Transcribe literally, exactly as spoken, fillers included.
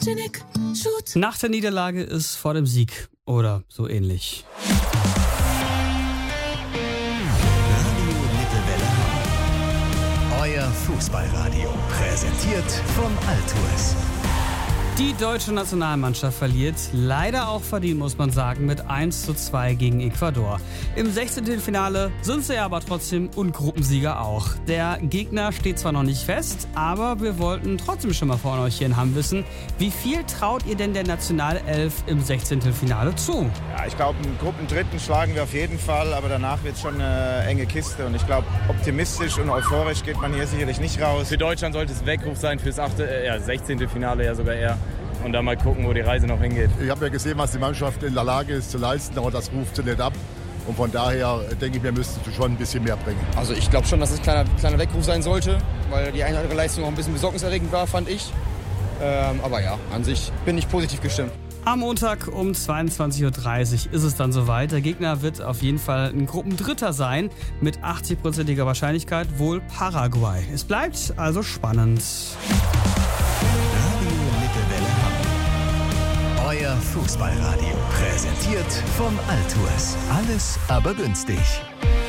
Photogenic, shoot. Nach der Niederlage ist vor dem Sieg oder so ähnlich. Radio Mittelwelle Hamburg. Euer Fußballradio. Präsentiert von Altues. Die deutsche Nationalmannschaft verliert, leider auch verdient, muss man sagen, mit eins zu zwei gegen Ecuador. Im sechzehnten Finale sind sie aber trotzdem und Gruppensieger auch. Der Gegner steht zwar noch nicht fest, aber wir wollten trotzdem schon mal von euch hier in Hamm wissen, wie viel traut ihr denn der Nationalelf im sechzehnten Finale zu? Ja, ich glaube, einen Gruppendritten schlagen wir auf jeden Fall, aber danach wird es schon eine enge Kiste. Und ich glaube, optimistisch und euphorisch geht man hier sicherlich nicht raus. Für Deutschland sollte es Weckruf sein fürs achte, äh, ja, sechzehnte Finale ja sogar eher. Und dann mal gucken, wo die Reise noch hingeht. Ich habe ja gesehen, was die Mannschaft in der Lage ist zu leisten, aber das ruft sie nicht ab. Und von daher denke ich, wir müssten schon ein bisschen mehr bringen. Also ich glaube schon, dass es ein kleiner, kleiner Weckruf sein sollte, weil die eine oder andere Leistung auch ein bisschen besorgniserregend war, fand ich. Ähm, aber ja, an sich bin ich positiv gestimmt. Am Montag um zweiundzwanzig Uhr dreißig ist es dann soweit. Der Gegner wird auf jeden Fall ein Gruppendritter sein, mit achtzig-prozentiger Wahrscheinlichkeit wohl Paraguay. Es bleibt also spannend. Radio Mittelwelle Hamburg. Euer Fußballradio. Präsentiert von Altues. Alles aber günstig.